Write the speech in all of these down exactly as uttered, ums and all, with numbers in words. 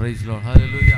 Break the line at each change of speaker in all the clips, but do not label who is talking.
Praise Lord. Hallelujah.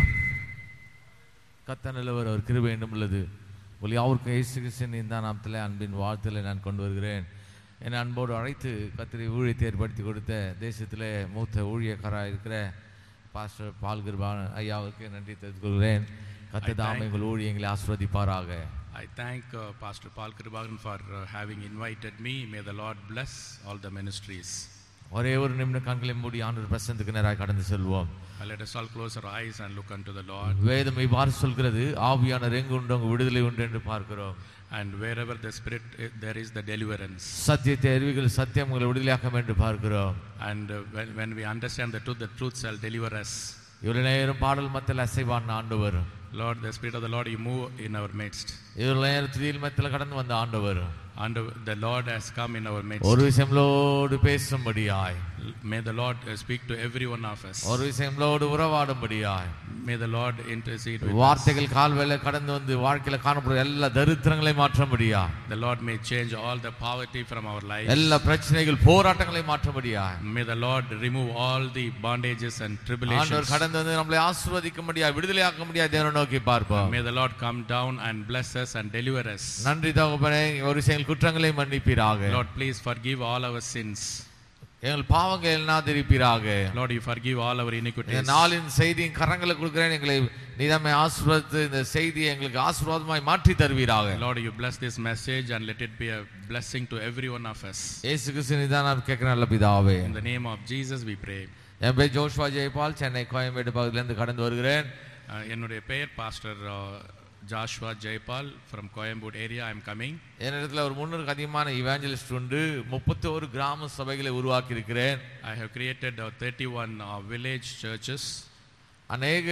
கர்த்தர் அவர் கிருபை என்றும் உள்ளது. ஒலி அவருக்கு இயேசு கிறிஸ்துவின் இந்த நாமத்திலே அன்பின் வாழ்த்திலே நான் கொண்டு வருகிறேன். என்னை அன்போடு அழைத்து கர்த்தரை ஊழியத்தை ஏற்படுத்தி கொடுத்த தேசத்திலே மூத்த ஊழியக்காரராக இருக்கிற பாஸ்டர் பால் கிருபான் ஐயாவுக்கு நன்றி தெரிவித்துக் கொள்கிறேன். கர்த்தர் தாமே உங்கள் ஊழியங்களை ஆசீர்வதிப்பாராக.
I thank uh, Pastor Paul Kribagan for uh, having invited me. May the Lord bless all the ministries.
ஒரே ஒரு நிமிடம் கண்களை மூடி ஆண்டவர் பிரசன்னத்துக்கு நேராக கடந்து செல்வோம்.
Let us all close our eyes and look unto the Lord.
வேதம் இவ்வாறு சொல்கிறது, ஆவியானவர் எங்கு உண்டு அங்கு விடுதலை உண்டு என்று பார்க்கிறோம்.
And wherever the Spirit is, there is the deliverance.
சத்தியத்தை அறிவீர்கள், சத்தியம் உங்களை விடுதலையாக்கும் என்று பார்க்கிறோம்.
And uh, when, when we understand the truth, the truth shall deliver us.
இவ்வளவு நேரம் பாடல் மத்தியில் அசைவான ஆண்டவர்.
Lord, the Spirit of the Lord, you move in our midst.
இவ்வளவு நேரம் துதியில் மத்தியில் கடந்து வந்த ஆண்டவர்.
And the Lord has come in our midst.
ஒரு விஷயங்களோடு பேசும்படியாய்.
May the Lord speak to every one of us.
ஒரு விஷயங்களோடு உறவாடும்படியாய்.
May the Lord intercede with us.
வார்த்தைகள் கால்வேளை கடந்து வந்து வாழ்க்கையில காணப்படுற எல்லா தரித்திரங்களை மாற்றும்படியாய்.
The Lord may change all the poverty from our lives.
எல்லா பிரச்சனைகள் போராட்டங்களை மாற்றும்படியாய்.
May the Lord remove all the bondages and tribulations.
ஆண்டவர் கடந்து வந்து நம்மை ஆசீர்வதிக்கும்படியாய், விடுதலையாக்கும்படியாய் தேவனை நோக்கி பார்ப்போம்.
May the Lord come down and bless us and deliver us.
நன்றி தகப்பனே, ஒரு விஷயம் குற்றங்களை மன்னிப்பீராக.
Lord, please forgive all our sins.
எங்கள் பாவங்களை எல்லாம் திருப்பீராக.
Lord, you forgive all our iniquities.
இந்த நாளின் செய்தியை கரங்களை கொடுக்கிறேன். எங்களை நீதாமே ஆசீர்வதித்து இந்த செய்தியை எங்களுக்கு ஆசீர்வாதமாய் மாற்றி தருவீராக.
Lord, you bless this message and let it be a blessing to every one of us.
இயேசு கிறிஸ்துவின் நீதான் நான் கேட்கிறேன் நல்ல பிதாவே.
In the name of Jesus we pray.
என் பேர் ஜோஷ்வா ஜெயபால், சென்னை கோயம்பேடு பகுதியிலிருந்து கடந்து வருகிறேன்.
என்னுடைய பெயர் pastor Joshua Jayapal from Coimbatore area. I am coming.
என்னிடத்தில் ஒரு முன்னூறுக்கு அதிகமான இவாஞ்சலிஸ்ட் உண்டு. முப்பத்தி ஒரு கிராம சபைகளை உருவாக்கி இருக்கிறேன்.
I have created uh, thirty-one uh, village churches.
அநேக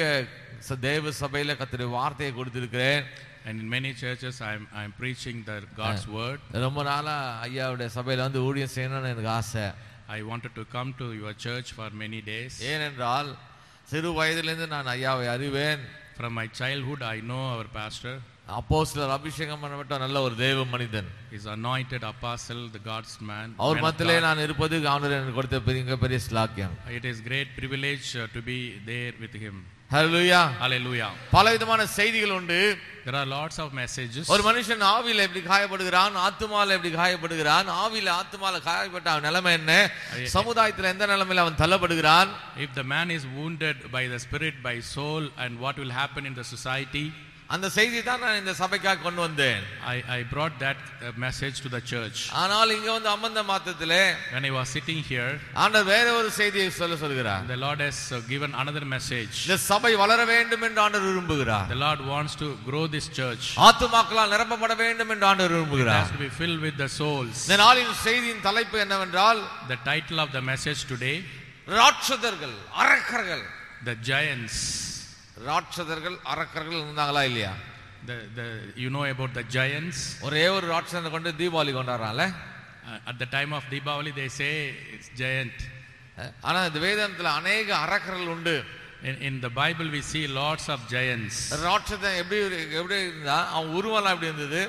தேவ சபையில கர்த்தருடைய வார்த்தையை கொடுத்திருக்கிறேன்.
And in many churches I am I am preaching the God's word.
ரொம்ப நாளா ஐயாவுடைய சபையில வந்து ஊழியம் செய்யணும்னு எனக்கு ஆசை.
I wanted to come to your church for many days.
ஏனென்றால் சிறு வயதிலிருந்து நான் ஐயாவை அறிவேன்.
From my childhood I know our pastor.
அப்போஸ்தலர் அபிஷேகம் பண்ணப்பட்ட நல்ல ஒரு தேவ மனிதன்.
Is anointed apostle, the God's man.
அவர் மத்தியிலே நான் இருப்பது ஆண்டவர் எனக்கு கொடுத்த பெரிய பெரிய ஸ்லாக்கியம்.
It is great privilege uh, to be there with him.
Hallelujah.
Hallelujah.
பலவிதமான செய்திகள் உண்டு.
There are lots of messages.
ஒரு மனுஷன் ஆவியில எப்படி காயப்படுகிறான், ஆத்துமால எப்படி காயப்படுகிறான், ஆவியில ஆத்துமால காயப்பட்ட அவன் நிலைமை என்ன, சமுதாயத்தில் எந்த நிலைமையில அவன் தள்ளப்படுகிறான்.
If the man is wounded by the spirit, by soul, and what will happen in the society.
அந்த செய்தி தான் நான் இந்த சபைக்காக கொண்டு வந்தேன்.
I I brought that uh, message to the church.
ஆனால் இங்க வந்து அமர்ந்த மாத்திரத்திலே
when I was sitting here,
ஆண்டவர் வேற ஒரு செய்தியை சொல்ல சொல்கிறார்.
the Lord has uh, given another message.
இந்த சபை வளர வேண்டும் என்று ஆண்டவர் விரும்புகிறார்.
The Lord wants to grow this church.
ஆத்துமாக்களால் நிரப்பப்பட வேண்டும் என்று ஆண்டவர் விரும்புகிறார்.
It has to be filled with the souls.
இந்த நாளின் செய்தியின் தலைப்பு என்னவென்றால்,
the title of the message today,
ராட்சதர்கள், அரக்கர்கள்.
the giants.
ராட்சதர்கள், அரக்கர்கள் இருந்தாங்களா இல்லையா?
the the you know about the giants.
ஒரே ஒரு ராட்சதனை கொண்டு Deepavali கொண்டாடுறாங்கல.
At the time of Deepavali they say it's giant.
ஆனா இந்த வேதத்துல अनेक அரக்கர்கள் உண்டு.
in in the Bible we see lots of giants.
ராட்சதன் எப்படி எப்படி இருந்தா, அவன் உருவம் எப்படி இருந்தது,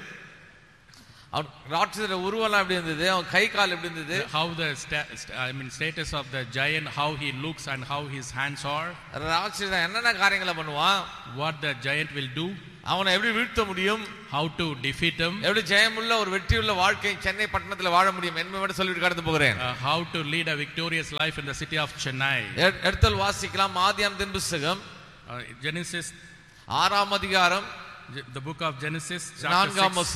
அவன் ராட்சதோட உருவம் எப்படி இருந்தது, அவன் கை கால் எப்படி இருந்தது,
how the I mean status of the giant, how he looks and how his hands are.
ராட்சதன் என்னென்ன காரியங்களை பண்ணுவான்,
what the giant will do,
அவனை எப்படி வீழ்த்த முடியும்,
how to defeat him,
எப்படி ஜெயமுள்ள ஒரு வெற்றியுள்ள வாழ்க்கை சென்னை பட்டணத்துல வாழ முடியும் என்பதை சொல்லிட்டு கடந்து போகிறேன்.
uh, how to lead a victorious life in the city of Chennai.
எடுத்தல் வாசிக்கலாம். ஆதியாகமத்தின் புத்தகம்
uh, Genesis
ஆறாம் அதிகாரம்,
the book of Genesis
நான்காம்